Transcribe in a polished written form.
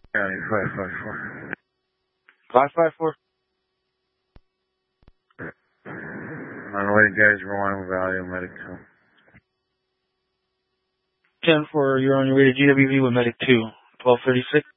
County 554. 554? On the way to Gettysburg, Wyoming Valley, Medic 2. 10-4, you're on your way to GWV with Medic 2. 1236.